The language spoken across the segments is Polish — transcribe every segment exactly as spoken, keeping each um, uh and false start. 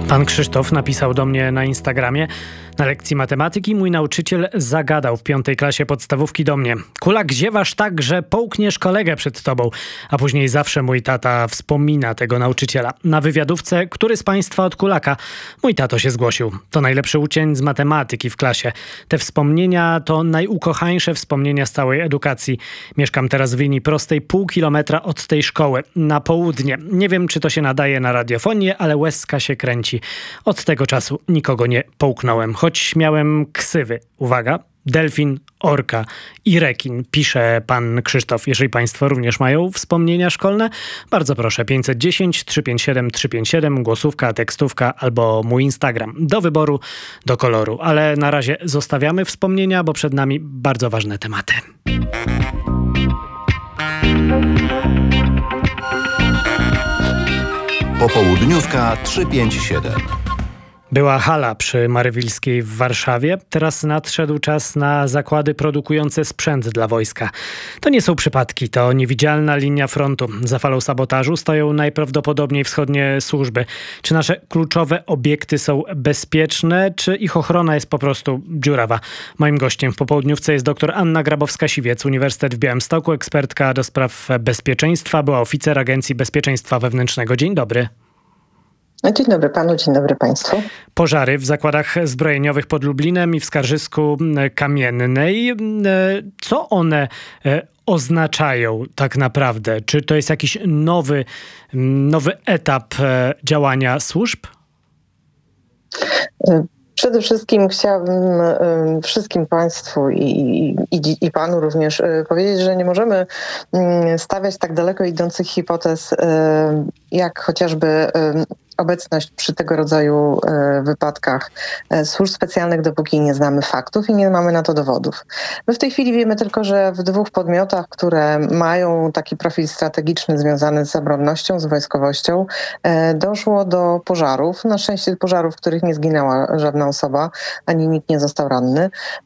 Pan Krzysztof napisał do mnie na Instagramie: na lekcji matematyki mój nauczyciel zagadał w piątej klasie podstawówki do mnie: Kulak, ziewasz tak, że połkniesz kolegę przed tobą. A później zawsze mój tata wspomina tego nauczyciela. Na wywiadówce: który z państwa od Kulaka? Mój tato się zgłosił. To najlepszy uczeń z matematyki w klasie. Te wspomnienia to najukochańsze wspomnienia z całej edukacji. Mieszkam teraz w linii prostej pół kilometra od tej szkoły, na południe. Nie wiem, czy to się nadaje na radiofonię, ale łezka się kręci. Od tego czasu nikogo nie połknąłem, choć miałem ksywy. Uwaga, delfin, orka i rekin, pisze pan Krzysztof. Jeżeli państwo również mają wspomnienia szkolne, bardzo proszę, pięćset dziesięć, trzysta pięćdziesiąt siedem, trzysta pięćdziesiąt siedem, głosówka, tekstówka albo mój Instagram. Do wyboru, do koloru. Ale na razie zostawiamy wspomnienia, bo przed nami bardzo ważne tematy. Popołudniówka trzysta pięćdziesiąt siedem. Była hala przy Marywilskiej w Warszawie. Teraz nadszedł czas na zakłady produkujące sprzęt dla wojska. To nie są przypadki, to niewidzialna linia frontu. Za falą sabotażu stoją najprawdopodobniej wschodnie służby. Czy nasze kluczowe obiekty są bezpieczne, czy ich ochrona jest po prostu dziurawa? Moim gościem w popołudniówce jest dr Anna Grabowska-Siwiec, Uniwersytet w Białymstoku, ekspertka do spraw bezpieczeństwa, była oficer Agencji Bezpieczeństwa Wewnętrznego. Dzień dobry. Dzień dobry panu, dzień dobry państwu. Pożary w zakładach zbrojeniowych pod Lublinem i w Skarżysku Kamiennej. Co one oznaczają tak naprawdę? Czy to jest jakiś nowy, nowy etap działania służb? Przede wszystkim chciałabym wszystkim państwu i, i, i panu również powiedzieć, że nie możemy stawiać tak daleko idących hipotez, jak chociażby obecność przy tego rodzaju e, wypadkach e, służb specjalnych, dopóki nie znamy faktów i nie mamy na to dowodów. My w tej chwili wiemy tylko, że w dwóch podmiotach, które mają taki profil strategiczny związany z obronnością, z wojskowością, e, doszło do pożarów. Na szczęście pożarów, w których nie zginęła żadna osoba, ani nikt nie został ranny.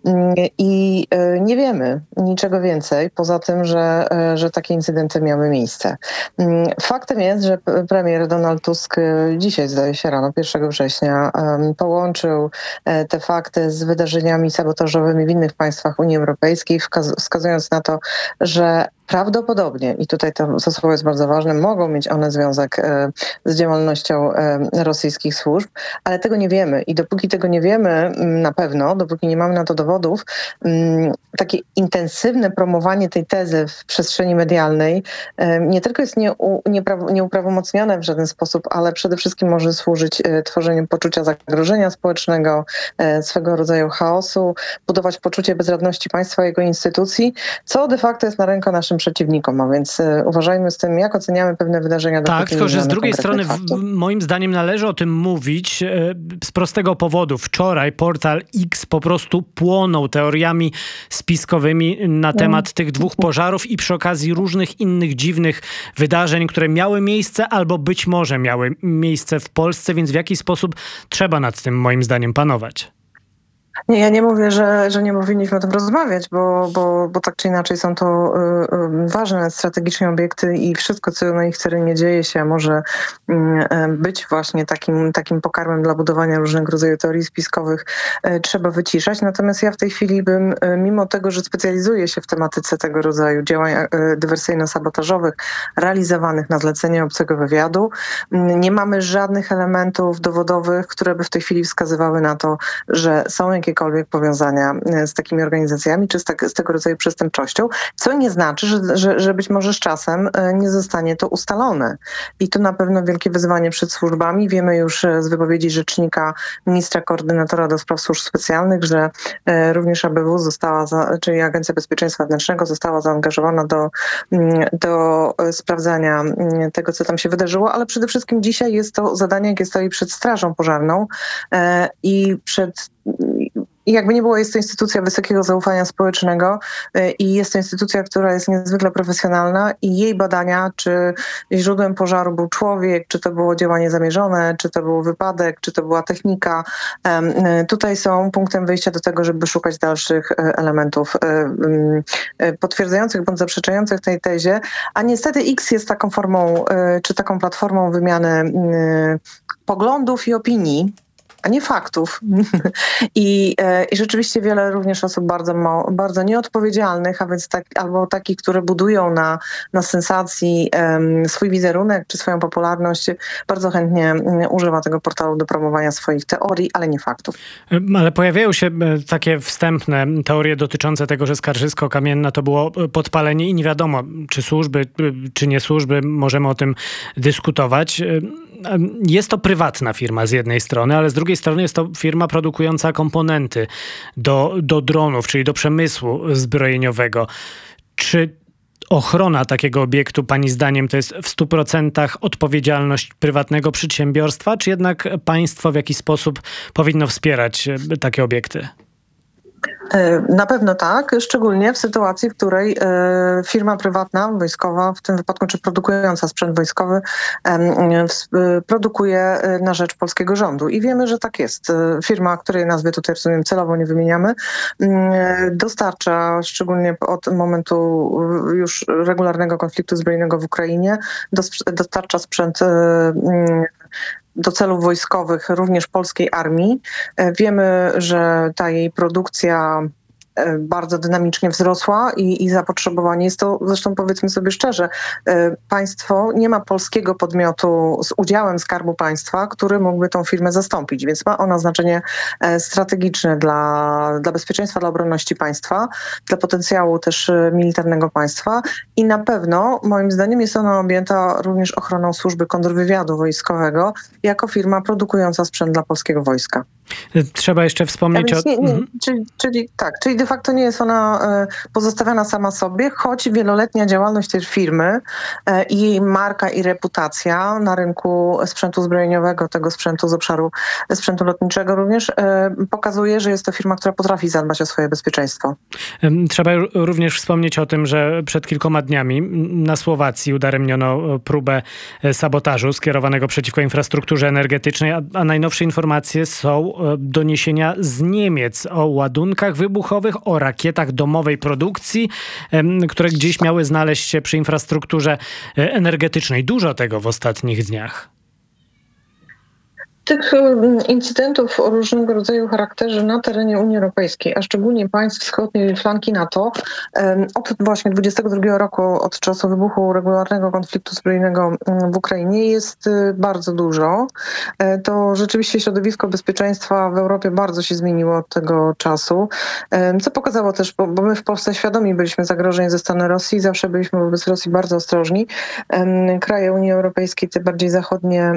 I e, nie wiemy niczego więcej, poza tym, że, e, że takie incydenty miały miejsce. Faktem jest, że premier Donald Tusk dzisiaj, zdaje się rano, pierwszego września, um, połączył e, te fakty z wydarzeniami sabotażowymi w innych państwach Unii Europejskiej, wskaz- wskazując na to, że prawdopodobnie, i tutaj to, to słowo jest bardzo ważne, mogą mieć one związek e, z działalnością e, rosyjskich służb, ale tego nie wiemy. I dopóki tego nie wiemy m, na pewno, dopóki nie mamy na to dowodów, m, takie intensywne promowanie tej tezy w przestrzeni medialnej e, nie tylko jest nieu, niepraw, nieuprawomocnione w żaden sposób, ale przede wszystkim może służyć e, tworzeniu poczucia zagrożenia społecznego, e, swego rodzaju chaosu, budować poczucie bezradności państwa i jego instytucji, co de facto jest na rękę naszym przeciwnikom, a więc e, uważajmy z tym, jak oceniamy pewne wydarzenia. Tak, tylko że z drugiej strony w, moim zdaniem należy o tym mówić e, z prostego powodu. Wczoraj portal X po prostu płonął teoriami spiskowymi na temat tych dwóch pożarów i przy okazji różnych innych dziwnych wydarzeń, które miały miejsce albo być może miały miejsce w Polsce, więc w jaki sposób trzeba nad tym moim zdaniem panować? Nie, ja nie mówię, że, że nie powinniśmy o tym rozmawiać, bo, bo, bo tak czy inaczej są to y, y, ważne strategicznie obiekty i wszystko, co na ich terenie dzieje się, może y, być właśnie takim, takim pokarmem dla budowania różnego rodzaju teorii spiskowych, y, trzeba wyciszać. Natomiast ja w tej chwili bym, y, mimo tego, że specjalizuję się w tematyce tego rodzaju działań y, dywersyjno-sabotażowych realizowanych na zlecenie obcego wywiadu, y, nie mamy żadnych elementów dowodowych, które by w tej chwili wskazywały na to, że są jakieś jakiekolwiek powiązania z takimi organizacjami, czy z, tak, z tego rodzaju przestępczością, co nie znaczy, że, że, że być może z czasem nie zostanie to ustalone. I to na pewno wielkie wyzwanie przed służbami. Wiemy już z wypowiedzi rzecznika ministra koordynatora do spraw służb specjalnych, że również A B W została, za, czyli Agencja Bezpieczeństwa Wewnętrznego została zaangażowana do, do sprawdzania tego, co tam się wydarzyło, ale przede wszystkim dzisiaj jest to zadanie, jakie stoi przed Strażą Pożarną i przed I jakby nie było, jest to instytucja wysokiego zaufania społecznego i jest to instytucja, która jest niezwykle profesjonalna i jej badania, czy źródłem pożaru był człowiek, czy to było działanie zamierzone, czy to był wypadek, czy to była technika. Tutaj są punktem wyjścia do tego, żeby szukać dalszych elementów potwierdzających bądź zaprzeczających tej tezie, a niestety X jest taką formą, czy taką platformą wymiany poglądów i opinii, a nie faktów. I, I rzeczywiście wiele również osób bardzo, mało, bardzo nieodpowiedzialnych, a więc tak, albo takich, które budują na, na sensacji um, swój wizerunek czy swoją popularność, bardzo chętnie um, używa tego portalu do promowania swoich teorii, ale nie faktów. Ale pojawiają się takie wstępne teorie dotyczące tego, że Skarżysko-Kamienna to było podpalenie i nie wiadomo, czy służby, czy nie służby, możemy o tym dyskutować. Jest to prywatna firma z jednej strony, ale z drugiej strony jest to firma produkująca komponenty do, do dronów, czyli do przemysłu zbrojeniowego. Czy ochrona takiego obiektu, pani zdaniem, to jest w stu procentach odpowiedzialność prywatnego przedsiębiorstwa, czy jednak państwo w jakiś sposób powinno wspierać takie obiekty? Na pewno tak, szczególnie w sytuacji, w której firma prywatna, wojskowa, w tym wypadku czy produkująca sprzęt wojskowy, produkuje na rzecz polskiego rządu. I wiemy, że tak jest. Firma, której nazwy tutaj rozumiem celowo nie wymieniamy, dostarcza, szczególnie od momentu już regularnego konfliktu zbrojnego w Ukrainie, dostarcza sprzęt do celów wojskowych również polskiej armii. Wiemy, że ta jej produkcja bardzo dynamicznie wzrosła i, i zapotrzebowanie jest to, zresztą powiedzmy sobie szczerze, państwo nie ma polskiego podmiotu z udziałem Skarbu Państwa, który mógłby tą firmę zastąpić, więc ma ona znaczenie strategiczne dla, dla bezpieczeństwa, dla obronności państwa, dla potencjału też militarnego państwa i na pewno moim zdaniem jest ona objęta również ochroną służby kontrwywiadu wojskowego jako firma produkująca sprzęt dla polskiego wojska. Trzeba jeszcze wspomnieć o... Nie, nie, czyli, czyli tak, czyli de facto nie jest ona pozostawiona sama sobie, choć wieloletnia działalność tej firmy i jej marka i reputacja na rynku sprzętu zbrojeniowego, tego sprzętu z obszaru sprzętu lotniczego również pokazuje, że jest to firma, która potrafi zadbać o swoje bezpieczeństwo. Trzeba również wspomnieć o tym, że przed kilkoma dniami na Słowacji udaremniono próbę sabotażu skierowanego przeciwko infrastrukturze energetycznej, a, a najnowsze informacje są doniesienia z Niemiec o ładunkach wybuchowych, o rakietach domowej produkcji, które gdzieś miały znaleźć się przy infrastrukturze energetycznej. Dużo tego w ostatnich dniach. Tych incydentów o różnego rodzaju charakterze na terenie Unii Europejskiej, a szczególnie państw wschodniej flanki NATO, od właśnie dwudziestego drugiego roku, od czasu wybuchu regularnego konfliktu zbrojnego w Ukrainie jest bardzo dużo. To rzeczywiście środowisko bezpieczeństwa w Europie bardzo się zmieniło od tego czasu, co pokazało też, bo, bo my w Polsce świadomi byliśmy zagrożeni ze strony Rosji, zawsze byliśmy wobec Rosji bardzo ostrożni. Kraje Unii Europejskiej, te bardziej zachodnie,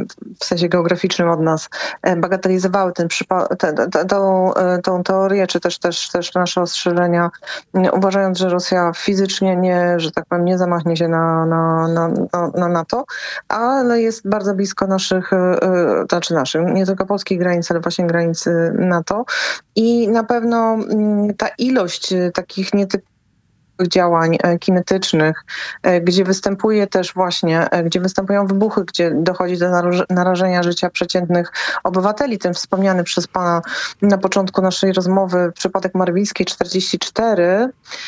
w sensie geograficznym od nas, bagatelizowały ten przypa- te, te, tą, tą teorię, czy też, też, też nasze ostrzeżenia, uważając, że Rosja fizycznie nie, że tak powiem, nie zamachnie się na, na, na, na NATO, ale jest bardzo blisko naszych, znaczy naszych, nie tylko polskich granic, ale właśnie granic NATO. I na pewno ta ilość takich nietypowych działań kinetycznych, gdzie występuje też właśnie, gdzie występują wybuchy, gdzie dochodzi do narażenia życia przeciętnych obywateli. Ten wspomniany przez pana na początku naszej rozmowy przypadek Marwińskiej czterdzieści cztery,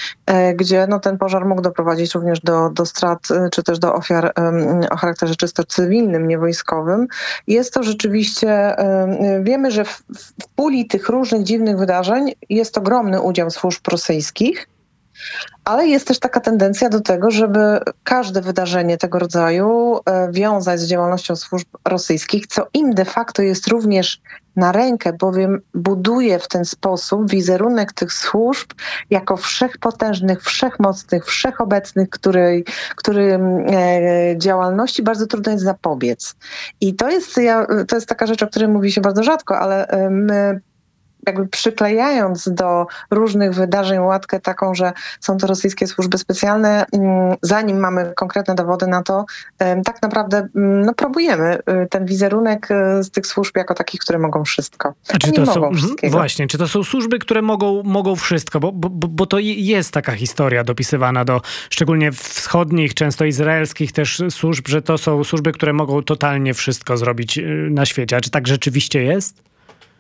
gdzie no, ten pożar mógł doprowadzić również do, do strat, czy też do ofiar o charakterze czysto cywilnym, nie wojskowym. Jest to rzeczywiście, wiemy, że w, w puli tych różnych dziwnych wydarzeń jest ogromny udział służb rosyjskich, ale jest też taka tendencja do tego, żeby każde wydarzenie tego rodzaju wiązać z działalnością służb rosyjskich, co im de facto jest również na rękę, bowiem buduje w ten sposób wizerunek tych służb jako wszechpotężnych, wszechmocnych, wszechobecnych, której, którym e, działalności bardzo trudno jest zapobiec. I to jest, ja, to jest taka rzecz, o której mówi się bardzo rzadko, ale e, my jakby przyklejając do różnych wydarzeń łatkę taką, że są to rosyjskie służby specjalne, zanim mamy konkretne dowody na to, tak naprawdę no, próbujemy ten wizerunek z tych służb jako takich, które mogą wszystko. A czy to są, właśnie, czy to są służby, które mogą, mogą wszystko? Bo, bo, bo to jest taka historia dopisywana do szczególnie wschodnich, często izraelskich też służb, że to są służby, które mogą totalnie wszystko zrobić na świecie. A czy tak rzeczywiście jest?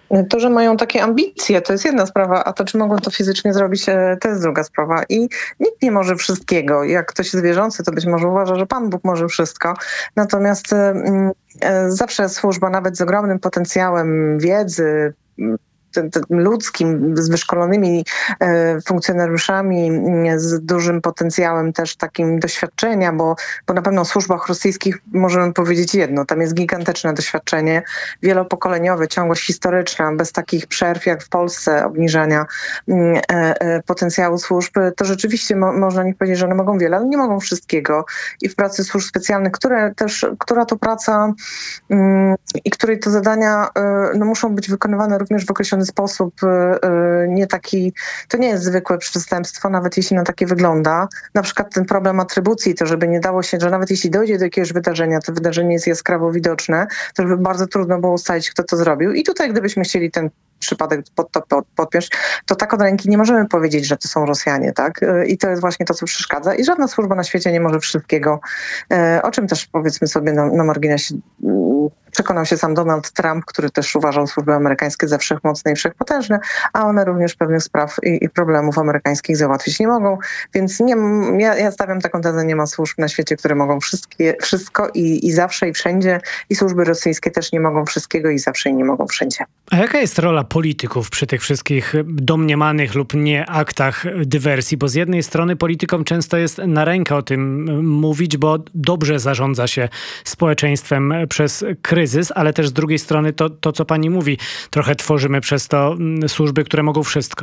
To, że mają takie ambicje, to jest jedna sprawa, a to, czy mogą to fizycznie zrobić, to jest druga sprawa. I nikt nie może wszystkiego. Jak ktoś jest wierzący, to być może uważa, że Pan Bóg może wszystko. Natomiast mm, zawsze służba, nawet z ogromnym potencjałem wiedzy, Tym, tym ludzkim, z wyszkolonymi e, funkcjonariuszami, z dużym potencjałem też takim doświadczenia, bo, bo na pewno w służbach rosyjskich możemy powiedzieć jedno, tam jest gigantyczne doświadczenie, wielopokoleniowe, ciągłość historyczna, bez takich przerw jak w Polsce, obniżania e, e, potencjału służb, to rzeczywiście mo, można nie powiedzieć, że one mogą wiele, ale nie mogą wszystkiego. I w pracy służb specjalnych, które też, która to praca mm, i której to zadania e, no, muszą być wykonywane również w określonym sposób, nie taki, to nie jest zwykłe przestępstwo, nawet jeśli na takie wygląda. Na przykład ten problem atrybucji, to żeby nie dało się, że nawet jeśli dojdzie do jakiegoś wydarzenia, to wydarzenie jest jaskrawo widoczne, to żeby bardzo trudno było ustalić, kto to zrobił. I tutaj gdybyśmy chcieli ten przypadek pod to pod, podpiąć, to tak od ręki nie możemy powiedzieć, że to są Rosjanie, tak? I to jest właśnie to, co przeszkadza. I żadna służba na świecie nie może wszystkiego, o czym też powiedzmy sobie na, na marginesie przekonał się sam Donald Trump, który też uważał służby amerykańskie za wszechmocne i wszechpotężne, a one również pewnych spraw i, i problemów amerykańskich załatwić nie mogą. Więc nie, ja, ja stawiam taką tezę, nie ma służb na świecie, które mogą wszystkie, wszystko i, i zawsze i wszędzie. I służby rosyjskie też nie mogą wszystkiego i zawsze i nie mogą wszędzie. A jaka jest rola polityków przy tych wszystkich domniemanych lub nie aktach dywersji? Bo z jednej strony politykom często jest na rękę o tym mówić, bo dobrze zarządza się społeczeństwem przez kryzys, ale też z drugiej strony to, to co pani mówi, trochę tworzymy przez to służby, które mogą wszystko.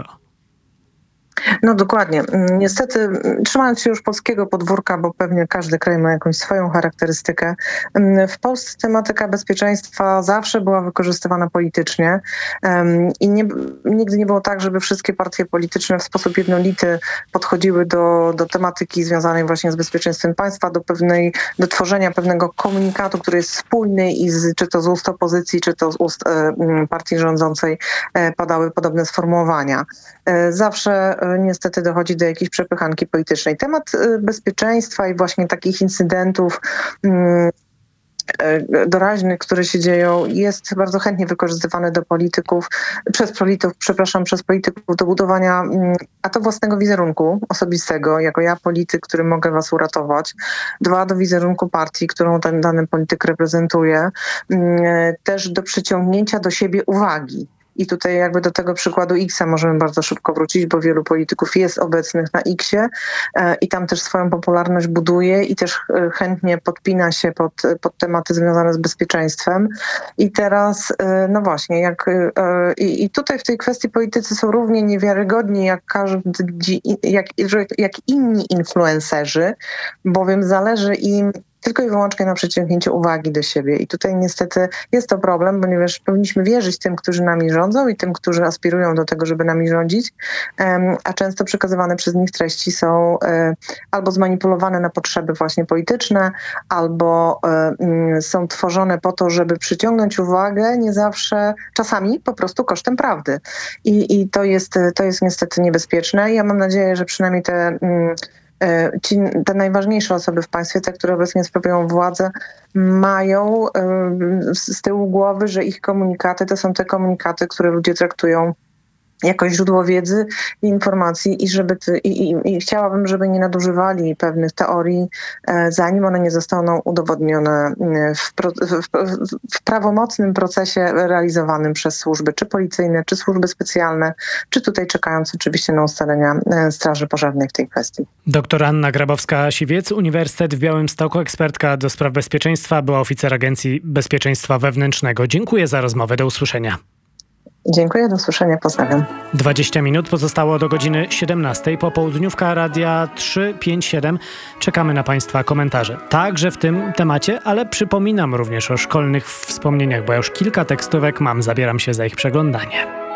No dokładnie. Niestety, trzymając się już polskiego podwórka, bo pewnie każdy kraj ma jakąś swoją charakterystykę, w Polsce tematyka bezpieczeństwa zawsze była wykorzystywana politycznie i nie, nigdy nie było tak, żeby wszystkie partie polityczne w sposób jednolity podchodziły do, do tematyki związanej właśnie z bezpieczeństwem państwa, do pewnej, do tworzenia pewnego komunikatu, który jest spójny i z, czy to z ust opozycji, czy to z ust e, partii rządzącej e, padały podobne sformułowania. E, zawsze niestety dochodzi do jakiejś przepychanki politycznej. Temat bezpieczeństwa i właśnie takich incydentów doraźnych, które się dzieją, jest bardzo chętnie wykorzystywany do polityków, przez polityków, przepraszam, przez polityków do budowania a to własnego wizerunku osobistego, jako ja polityk, który mogę was uratować, dwa do wizerunku partii, którą ten dany polityk reprezentuje, też do przyciągnięcia do siebie uwagi. I tutaj jakby do tego przykładu X-a możemy bardzo szybko wrócić, bo wielu polityków jest obecnych na X-ie i tam też swoją popularność buduje i też chętnie podpina się pod, pod tematy związane z bezpieczeństwem. I teraz, no właśnie, jak, i, i tutaj w tej kwestii politycy są równie niewiarygodni jak, każdy, jak, jak inni influencerzy, bowiem zależy im tylko i wyłącznie na przyciągnięciu uwagi do siebie. I tutaj niestety jest to problem, ponieważ powinniśmy wierzyć tym, którzy nami rządzą i tym, którzy aspirują do tego, żeby nami rządzić, a często przekazywane przez nich treści są albo zmanipulowane na potrzeby właśnie polityczne, albo są tworzone po to, żeby przyciągnąć uwagę, nie zawsze, czasami po prostu kosztem prawdy. I, i to jest, to jest niestety niebezpieczne. Ja mam nadzieję, że przynajmniej te Ci, te najważniejsze osoby w państwie, te, które obecnie sprawują władzę, mają z tyłu głowy, że ich komunikaty to są te komunikaty, które ludzie traktują jako źródło wiedzy i informacji i żeby ty, i, i, i chciałabym, żeby nie nadużywali pewnych teorii, e, zanim one nie zostaną udowodnione w, pro, w, w prawomocnym procesie realizowanym przez służby, czy policyjne, czy służby specjalne, czy tutaj czekając oczywiście na ustalenia e, Straży Pożarnej w tej kwestii. Doktor Anna Grabowska-Siwiec, Uniwersytet w Białymstoku, ekspertka do spraw bezpieczeństwa, była oficer Agencji Bezpieczeństwa Wewnętrznego. Dziękuję za rozmowę. Do usłyszenia. Dziękuję, do usłyszenia, pozdrawiam. dwadzieścia minut pozostało do godziny siedemnastej. Popołudniówka Radia trzysta pięćdziesiąt siedem. Czekamy na Państwa komentarze. Także w tym temacie, ale przypominam również o szkolnych wspomnieniach, bo ja już kilka tekstówek mam. Zabieram się za ich przeglądanie.